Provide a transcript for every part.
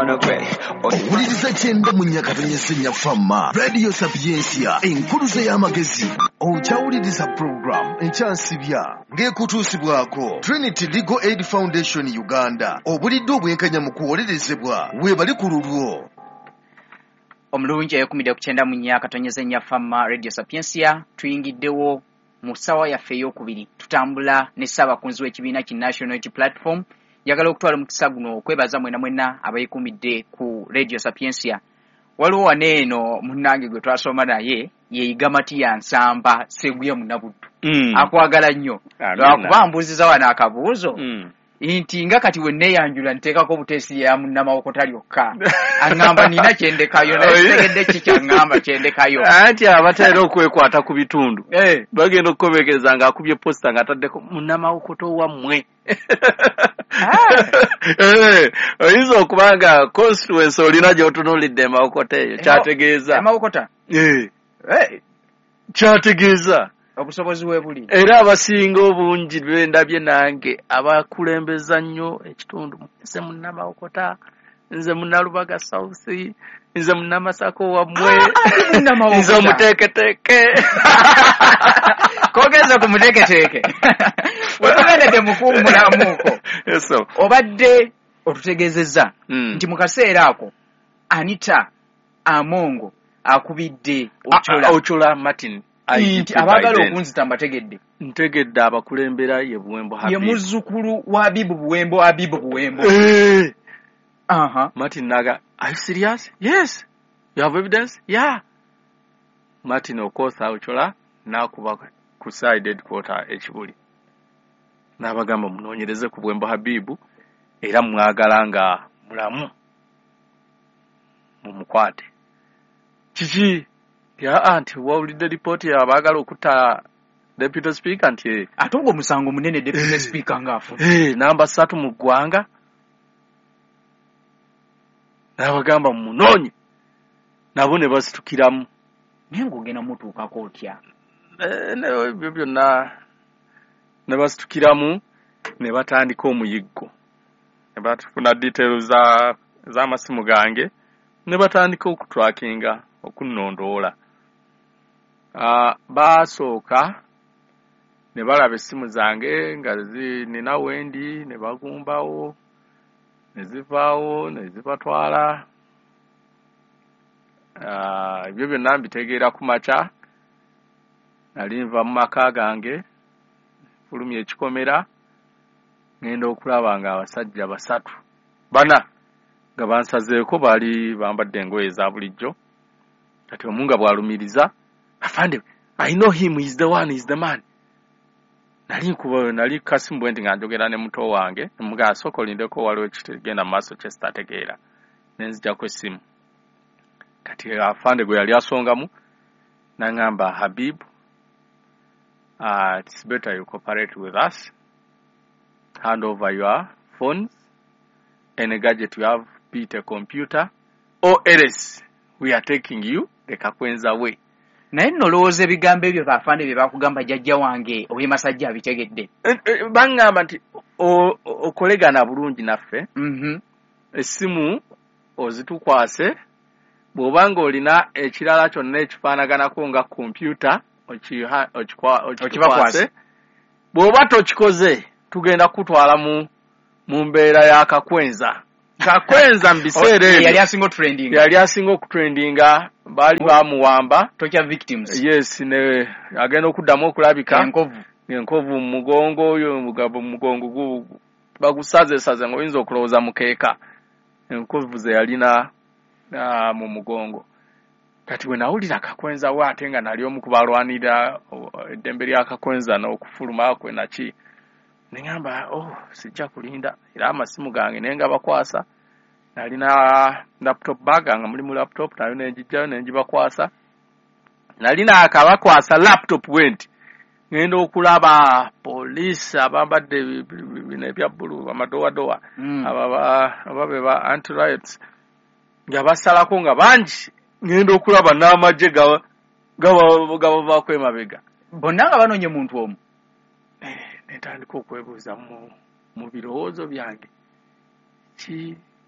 mukwano gwe owuliriza kyenda mu Nyakatonnyesenya Fama Radio Sapiensia enkuluze y'amagezi okyawuliriza program ekyansibya ng'ekutuusibwako Trinity Legal Aid Foundation Uganda obulidde obwenkanya mu kuwolerezebwa weebali ku lulwo omulungi eyokumidde ku kyenda mu Nyakatonnyesenya Fama Radio Sapiensia tuyingiddewo mu ssawa yaffe ey'okubiri tutambula ne ssaabakunzi w'ekibiina ki National Unity Platform njagala okutwala omukisa guno okwebaza mwena abeekumidde ku Radio Sapiensia. Waliwo waneeno munnange gwe twasoma naye yeeyiga Matiya Nsamba Seguye Munnabuddu. Akwagala nnyo. Lwakuba mbuuziza wano akabuuzo nti nga kati we neeyanjula nteekako buteesi ya munnamawokota lyokka. Aŋŋamba nina kyendekayo naye sitegedde ki kyaŋŋamba kyendekayo. Anti abatera okwekwata ku bitundu bagenda okukomekereza ng'akubye posita ng'ataddeko munnamawokota wammwe. Oyinza okuba nga constituency olina gy'otunuulidde emawokota eyo kyategeeza emawokota kyategeeza obusobozi weebuli era abasinga obungi bendabye nange abakulembeza nnyo ekitundu nze munnamawokota nze munnalubaga south nze munnamasako wammwe nze omuteeketeeke kogeza ku muteeketeeke wetugendedde mukuumulamuuko obadde otutegeezezza nti mu kaseera ako Anita Amongo akubidde Ochola Martin nti abaagala okunzita mbategedde ntegedde abakulembera ye Buwembo Habibu ye muzzukulu wa Habibu Buwembo Martin naga, are you serious? Yes. You have evidence? Yeah. Martin Okosa Ochola nakuba ku side headquarter ekibuli n'abagamba munoonyereze ku Buwembo Habibu era mwagala nga mulamu mumukwate kiki ya anti wawulidde report ya abagala okutta deputy speaker nti ate ogwo musango munene deputy speaker ngaafu namba 3 mu ggwanga n'abagamba munoonye nabo ne basitukiramu naye ng'ogenda mutuukako otya ebyo byonna ne basitukiramu ne batandika omuyiggo ne batufuna details z'amasimu gange ne batandika okutrackinga okunnondoola baasooka ne balaba essimu zange nga nina wendi ne bagumbawo ne zivaawo ne zibatwala ebyo byonna mbitegeera ku makya nali nva mu maka gange fulumya ekikomera ngenda okulaba nga abasajja 4 nga bansazeeko baali bambadde engoye za bulijjo kati omu nga bwalumiriza afande I know him, he's the one, he's the man. Nali kasimu bwendi nga njogera ne muto wange mga asokolindeko waliwo ekigenda maaso kye sitategeera nenzijako essimu kati afande gwe yali asongamu n'angamba Habib, it's better you cooperate with us, hand over your phones, any gadget you have, be it a computer or else we are taking you the Kakwenza way. Naye nolowooza ebigambo ebyo bafande bye bakugamba jjajja wange ow'emasajja abitegedde bangamba nti okolegana bulungi naffe essimu ozitukwase bw'obanga olina ekirala kyonna ekifaanaganako nga kompyuta okibakwase bw'oba tokikoze tugenda kutwala mu mbeera ya Kakwenza mu biseera ebyo yali asinga okutrendinga baali bamuwamba tokya victims yes ne agenda okuddamu okulabika enkovu mu mugongo oyo mugongo bagusaze ng'oyinza okulowooza mukeeka enkovu ze yalina mu mugongo kati bwe nawulira Kakwenza we ate nga nali omu ku balwanira eddembe lya Kakwenza n'okufuluma kwe naki ne ngamba sijja kulinda era amasimu gange naye nga bakwasa nalina laptop bag nga mulimu laptop nayo nenjijjayo nenjibakwasa nalina akabakwasa laptop wenti ngenda okulaba police abambadde bino ebya bbulu amadowadowa ababe ba anti-riots nga basalako nga bangi ngenda okulaba n'amagye gabavaako emabega bonna nga banoonye muntu omu netandika okwebuuza mu birowoozo byange ki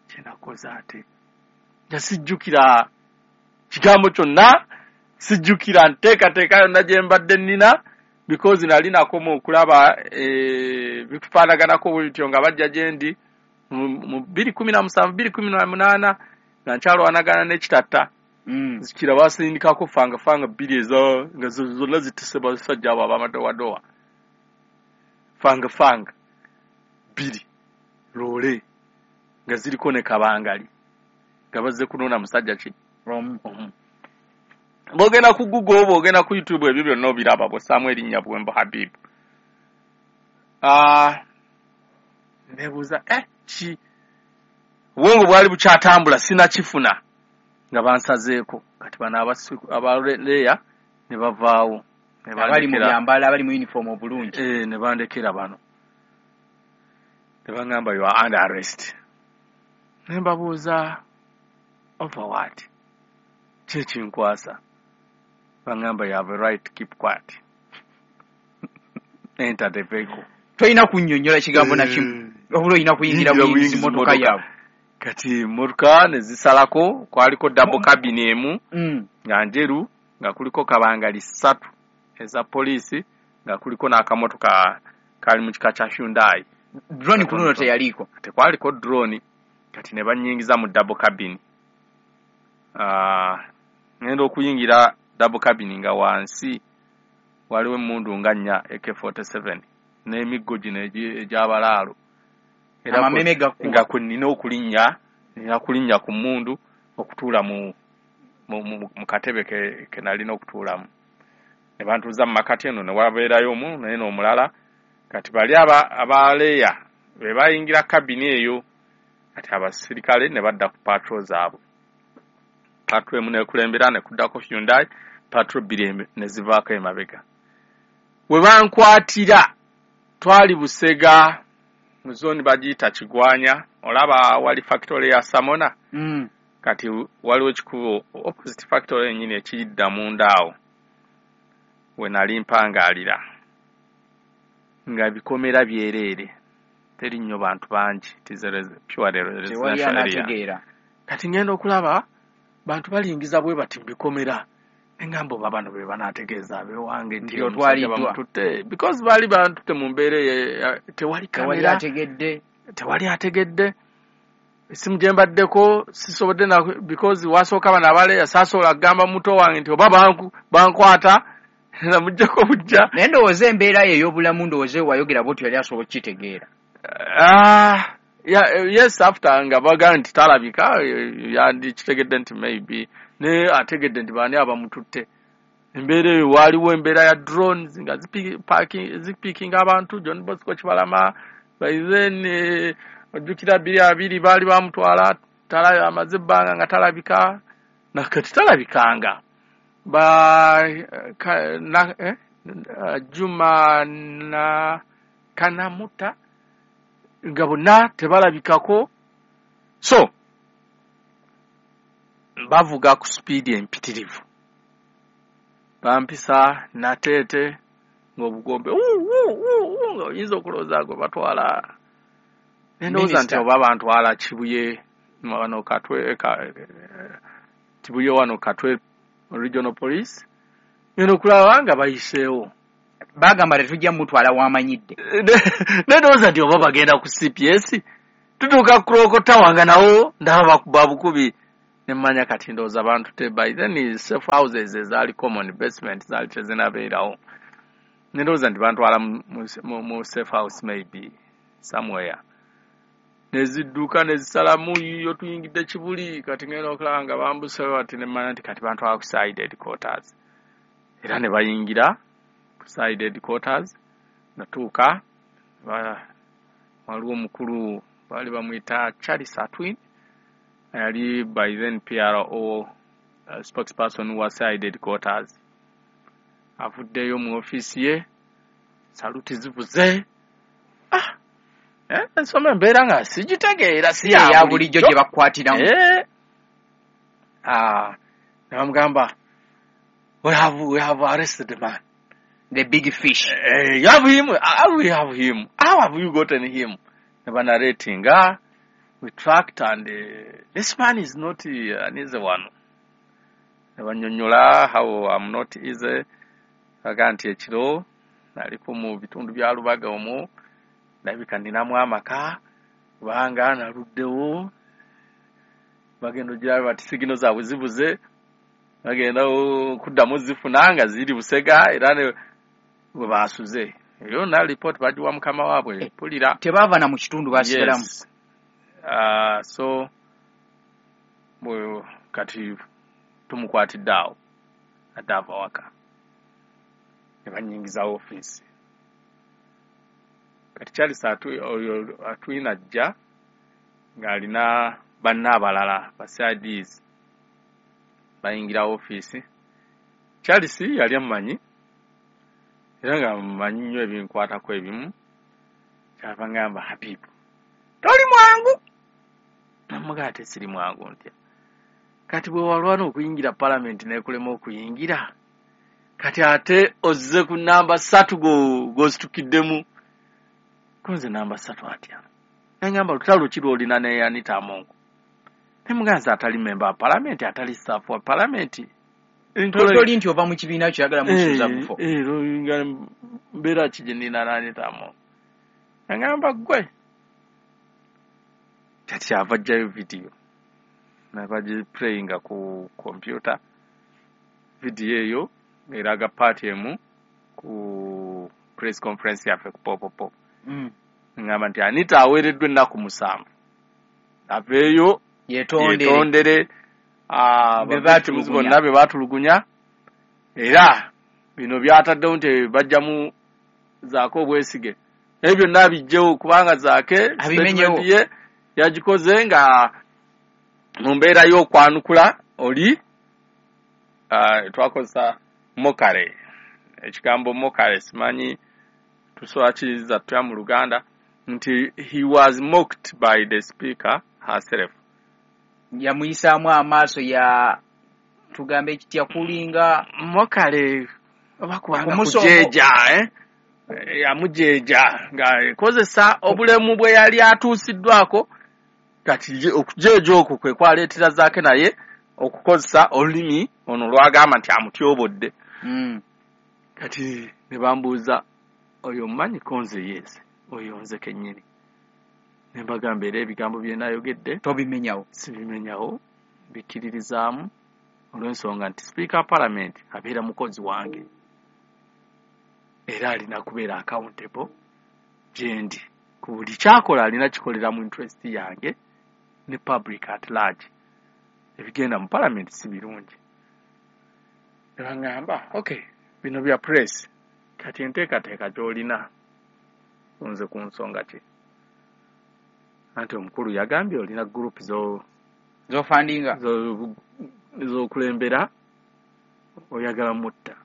kyenakoze ate jasijjukira kigambo kyonna sijjukira nteekateeka yonna gye mbadde nnina because nali nakoma okulaba bikufaanaganako bwetyo nga bajja gye ndi mu 2017 2018 nga nkyalwanagana n'ekitatta zikira basindikako fanga bbiri ezo nga zonna zitise basajja abo abamadowadowa fanga bbiri loole nga ziriko ne kabangali nga bazze kunona musajja ki bogenda ku Google bogenda ku YouTube ebyo byonna obiraba bwe Samuel Nyabwembo Habib nebuuza ki obwongo bwali bukyatambula sinakifuna nga bansazeeko kati bano abaleya ne bavaawo abali mu byambala abali mu uniform obulungi ne bandekera bano ne bangamba you are under arrest ne mbabuuza over what kyekinkwasa bangamba you have a right to keep quiet enter the vehicle toyina kunnyonnyola kigambo na kimu obula oyina kuyingira buyingizi motoka yaabwe kati motoka ne zisalako kwaliko double cabin emu nga njeru nga kuliko kabangali 3 eza polisi nga kuliko n'akamotoka kali mu kika kya Hyundai drone kuno teyaliko tekwaliko drone kati ne banyingiza mu double cabin ngenda okuyingira double cabin nga wansi waliwo emundu nga 4 AK47 n'emiggo gino egy'abalaalo era amameme nga kunina okulinnya ku mundu okutuula mu katebe ke nalina okutuulamu ne bantuuza mu makati eno ne wabeerayo omu naye n'omulala kati bali abaleeya be bayingira kabini eyo kati abasirikale ne badda ku patrol zaabwe patrol emu nekulembera ne kuddako Hyundai patrol bbiri ne zivaako emabega we bankwatira twali Busega mu zone bagiyita Kigwanya olaba wali factory ya Samona kati waliwo ekikubo opposite factory ennyini ekiyidda mundaawo we nali mpangaalira nga bikomera byereere teri nnyo bantu bangi tewali kati ngenda okulaba bantu balingiza bwe bati bikomera engambo babano be banategeeza bewange nti otwaliddwa because bali bantu mu mbeera tewali kamera tewali ategedde esimu gye mbaddeko sisobodde na because wasooka bano abaleeya saasobola kugamba muto wange nti oba bankwata na mujjako bujja naye ndowooza embeera ye ey'obulamu ndowooza wayogera bwoti yali asobola okukitegeera yes after nga baga nti talabika yandikitegedde nti maybe ne ategedde nti baani abamututte embeera eyo waaliwo embeera ya drones nga zipikinga abantu John Bosco Kibalama by then ojjukira 2 baali bamutwala amaze ebbanga nga talabika nakati talabikanga Juma na Kanamuta nga bonna tebalabikako so bavuga ku speed empitirivu bampisa nateete ng'obugombe nga oyinza okulowooza gwe batwala nendowooza nti oba bantwala Kibuye wano Katwe regional police ngenda okulaba nga bayiseewo bagamba tetujja mutwala wamanyidde nendowooza nti oba bagenda ku CPS tutuuka kurokota wanga nawo ndaba bakuba bukubi nemmanya kati ndowooza bantu te by then safe houses ezaali common basement zaali tezinabeerawo nendowooza nti bantwala mu safe house maybe somewhere nezidduka nezisalamu yo tuyingidde Kibuli kati ngenda okulaba nga bambuseewo ati nemmanya nti kati bantwala ku side headquarters era ne bayingira ku side headquarters natuuka waliwo omukulu baali bamuyita Charles Atwin yali by then PRO spokesperson wa side headquarters avuddeyo mu office ye saluti zivuze ensoma embeera nga sigitegeera si ya bulijjo gye bakwatiramu nebamugamba we have arrested the man, the big fish. You have him. We have him. How have you gotten him? Never narrating. we tracked, and this man is not an easy one. Abanyonyola how I'm not easy. Aganti ekiro naliko mu bitundu bya Lubaga omwo nabika ndinamu amaka kubanga naluddewo bagendo gyali bati sigino zaabwe zibuze bagenda kuddamu zifunanga ziri Busega era ne bwe basuze eyo na report bajiwa mukama waabwe pulira tebava na mu kitundu basigalamu. So bwe kati tumukwatidde awo adava waka ebanyingiza office kati Charles atwina ajja ng'alina banna abalala basides bayingira office. Charles yali amanyi era nga amanyi nnyo ebinkwatako ebimu kyava ngamba Habibu toli mwangu namugate siri mwangu ntya kati bwe walwana okuyingira parliament nekulema okuyingira kati ate ozze ku namba 3 gositukiddemu kunze namba 3 atya ngamba lutalo kiro olina ne Anita Amongo nemuganza atali member parliament atali staff wa parliament toli nti ova mu kibiina kyagala musuza bufo mbera kijinina na Anita Amongo ngamba gwe kati avajjayo video nabaji playing ku computer video eyo eraga party emu ku press conference yafe ku popopo ngamba nti Anita awereddwe ennaku 7 aveeyo yetondere bonna be batulugunya era bino byataddewo nti bajjamu zaako obwesige ebyo byonna bijjewo kubanga zaake abimenyewo yagikoze nga mu mbeera y'okwanukula oli twakozesa mokare ekigambo mokare simanyi tusobola kiriza tutya mu Luganda nti he was mocked by the speaker herself. Yamuyisaamu amaaso ya tugambe ekitya kulinga mokare oba kubanga kujeja yamujeja nga ekozesa obulemu bwe yali atuusiddwako kati okujeja okwo kwe kwaleetera zaake naye okukozesa olulimi ono lwagamba nti amutyobodde. Kati ne bambuuza oyo mmanyi konze yeze oyo nze kennyini ne mbagamba era ebigambo bye nayogedde tobimenyawo sibimenyawo bikkiririzaamu olw'ensonga nti speaker parliament abeera mukozi wange era alina kubeera accountable gyendi ku buli kyakola alina kikolera mu interest yange ne public at large. Ebigenda mu parliament si birungi. Ebangamba okay bino bya press kati enteekateeka gy'olina nze ku nsonga ki anti omukulu yagambye olina group zofandinga z'okulembera oyagala mutta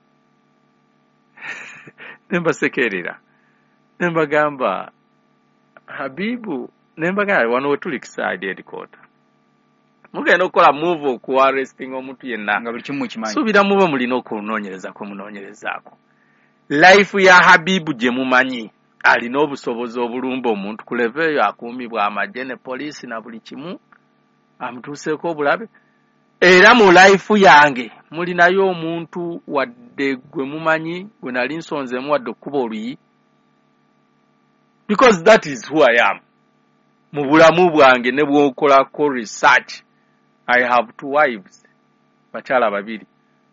nembasekerera nembagamba Habibu nembagamba wano wetuli kiside headquarter mugenda okukola move oku arresting omuntu yenna nga buli kimu kimanyi subira mube mulina okunoonyereza ko munoonyerezaako life ya Habibu gye mumanyi alina obusobozi obulumba omuntu ku level eyo akuumibwa amagye ne poliisi na buli kimu amutuuseeko obulabe era mu life yange mulinayo omuntu wadde gwe mumanyi gwe nali nsonzeemu wadde okuba oluyi because that is who I am mu bulamu bwange ne bw'okolako research. I have 2 wives bakyala babiri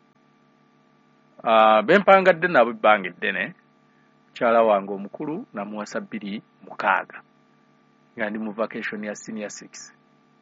bempangadde nabo ebbanga eddene mukyala wange omukulu namuwasa 26 nga ndi mu vacation ya senior 6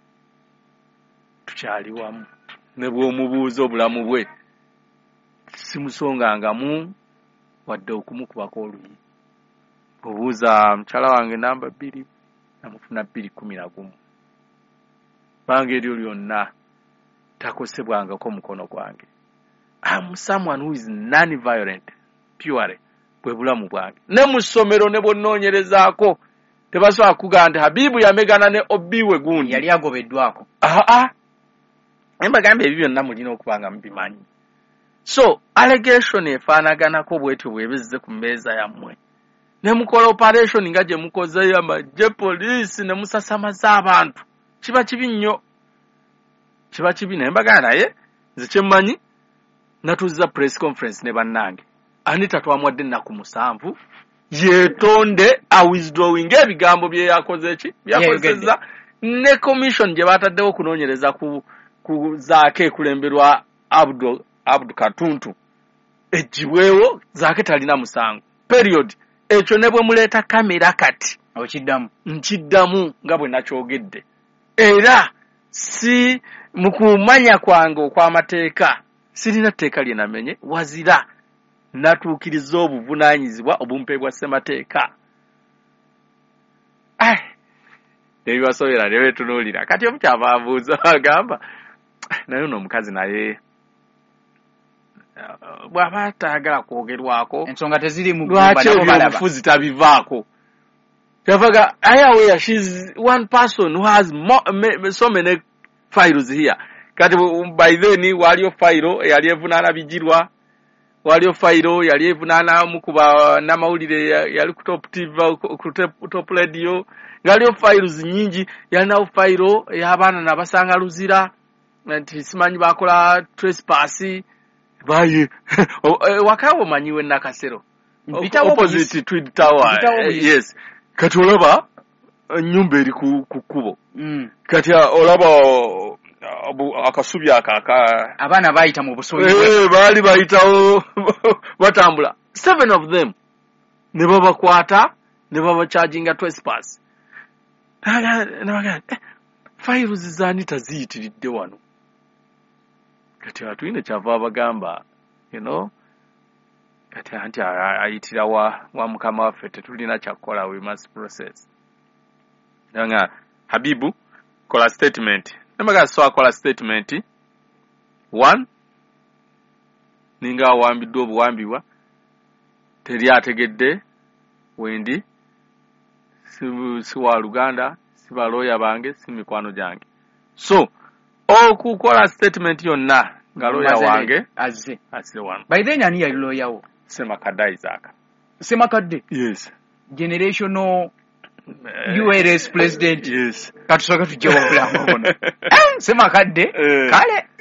tukyali wamu ne bw'omubuuza obulamu bwe simusongangamu wadde okumukubako oluyi obuuza mukyala wange namba 2 namufuna 211 banga eryo lyonna takosebwangako mukono gwange. I'm someone who is non-violent purely bwe bulamu bwange ne mu ssomero ne bw'onnoonyerezaako tebasobola kugamba nti Habibu yamegana ne Obiwe gundi yali agobeddwako embagamba ebyo byonna mulina okubanga mubimanyi. So allegation efaanaganako bwetyo bwebezze ku mmeeza yammwe ne mukola operation nga gye mukozeyo amagye poliisi ne musasamaza abantu kiba kibi nnyo, kiba kibi. Naye mbagana naye nze kyemmanyi natuziza press conference ne bannange Anita twamwadde ennaku 7 yeetonde withdrawing ebigambo bye yakoze ki byakozeza ne commission gye bataddewo kunoonyereza ku Zaake ekulemberwa Abdu Katuntu ejjibwewo Zaake talina musango period. Ekyo ne bwe muleeta kamera kati nkiddamu nga bwe nakyogedde, era si mu kumanya kwange okw'amateeka sirina tteeka lye namenye, wazira natuukiriza obuvunaanyizibwa obumpeebwa ssemateeka. Ebibasobera ne beetunuulira kati omukyava abuuza agamba naye ono omukazi naye bw'aba ataagala kwogerwako ensonga teziri mu lwaki ebyobufuzi tabivaako. Yavaga aware she's one person who has so many files here. Kati by then waliyo file yali evunaana bijirwa, waliyo file yali evunaana mukuba n'amawulire yali ku top TV ku top radio, waliyo files nyingi, yalinawo file y'abaana nabasanga luzira nti simanyi bakola trespass baye wakawo manyiwe nakasero opposite Twin Tower. Yes, kati olaba nyumba eri ku kubo, kati olaba akasubi aka abaana bayita mu busoyi baali bayitawo batambula 7 of them ne babakwata ne babacharginga trespass. Files zanita ziyitiridde wano, kati atuyina kyava abagamba kati anti ayitira wa mukama waffe tetulina kyakukola, we must process. Nga Habibu kola statement, nemaga so akola statement 1 ninga awambiddwa obuwambibwa teri ategedde wendi si wa Luganda, si balooya bange, si mikwano gyange. So okukola statement yonna nga looya wange azze wano. By then ani yali looya wo? Semakadde Isaac. Semakadde? Yes. Generational URS president. Yes. Katusoka tujja wabula mbono. Semakadde kale